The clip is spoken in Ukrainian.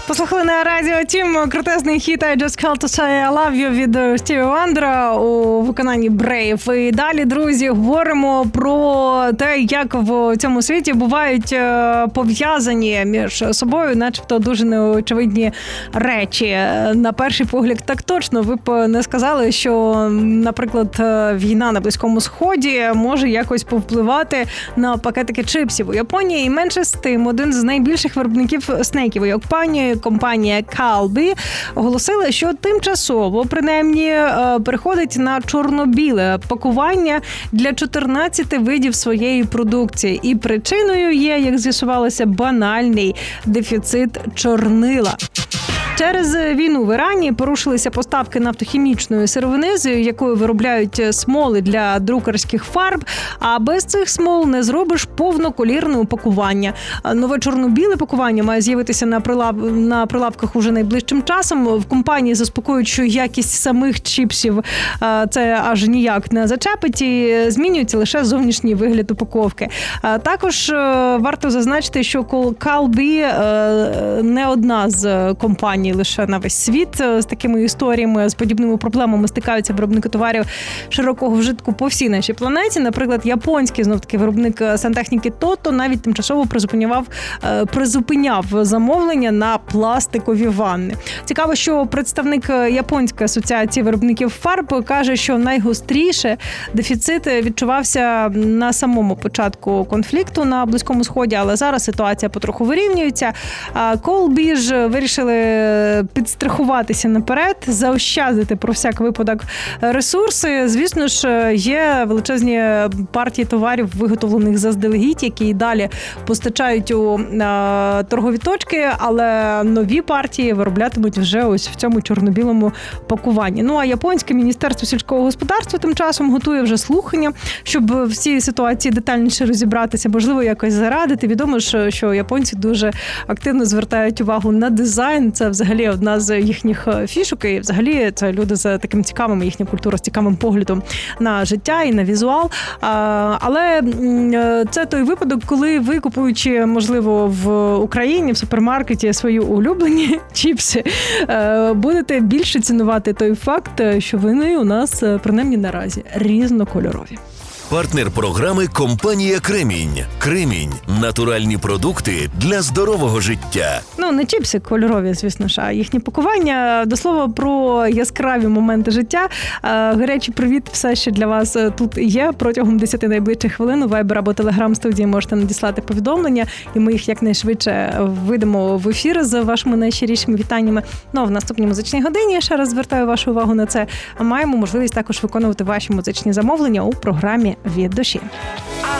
Послухали на радіо Тім крутезний хіт I Just Called To Say I Love You від Стіві Вандера у виконанні Brave. І далі, друзі, говоримо про те, як в цьому світі бувають пов'язані між собою, начебто дуже неочевидні речі. На перший погляд так точно. Ви б не сказали, що, наприклад, війна на Близькому Сході може якось повпливати на пакетики чипсів. У Японії і менше з тим один з найбільших виробників снеків у Японії, компанія Calbee, оголосила, що тимчасово, принаймні, переходить на чорно-біле пакування для 14 видів своєї продукції. І причиною є, як з'ясувалося, банальний дефіцит чорнила. Через війну в Ірані порушилися поставки нафтохімічної сировини, з якою виробляють смоли для друкарських фарб, а без цих смол не зробиш повноколірне упакування. Нове чорно-біле пакування має з'явитися на прилавках уже найближчим часом. В компанії заспокоюють, що якість самих чіпсів це аж ніяк не зачепить і змінюється лише зовнішній вигляд упаковки. Також варто зазначити, що Calbee не одна з компаній лише на весь світ з такими історіями, з подібними проблемами стикаються виробники товарів широкого вжитку по всій нашій планеті. Наприклад, японський, знов-таки, виробник сантехніки Тото навіть тимчасово призупиняв замовлення на пластикові ванни. Цікаво, що представник Японської асоціації виробників фарб каже, що найгостріше дефіцит відчувався на самому початку конфлікту на Близькому Сході, але зараз ситуація потроху вирівнюється. Calbee ж вирішили підстрахуватися наперед, заощадити про всяк випадок ресурси. Звісно ж, є величезні партії товарів, виготовлених заздалегідь, які і далі постачають у торгові точки, але нові партії вироблятимуть вже ось в цьому чорно-білому пакуванні. Ну, а японське міністерство сільського господарства тим часом готує вже слухання, щоб в цій ситуації детальніше розібратися, можливо, якось зарадити. Відомо ж, що японці дуже активно звертають увагу на дизайн. Це взагалі одна з їхніх фішок, і взагалі це люди з таким цікавим, їхня культура з цікавим поглядом на життя і на візуал. Але це той випадок, коли ви, купуючи, можливо, в Україні, в супермаркеті свої улюблені чіпси, будете більше цінувати той факт, що вони у нас, принаймні наразі, різнокольорові. Партнер програми – компанія «Кремінь». «Кремінь» – натуральні продукти для здорового життя. Ну, не чіпси кольорові, звісно ж, а їхні пакування. До слова про яскраві моменти життя. Гарячий привіт все ще для вас тут є. Протягом 10 найближчих хвилин у Viber або Telegram студії можете надіслати повідомлення, і ми їх якнайшвидше видамо в ефір з вашими найщирішими вітаннями. Ну, а в наступній музичній годині, я ще раз звертаю вашу увагу на це, маємо можливість також виконувати ваші музичні замовлення у програмі «Від душі».